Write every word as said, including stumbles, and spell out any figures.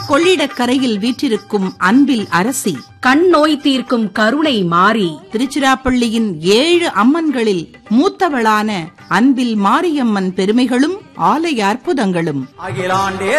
கொள்ளிடக்கரையில் வீற்றிருக்கும் அன்பில் அரசி, கண் நோய் தீர்க்கும் கருணை மாறி, திருச்சிராப்பள்ளியின் ஏழு அம்மன்களில் மூத்தவளான அன்பில் மாரியம்மன் பெருமைகளும் ஆலய அற்புதங்களும்.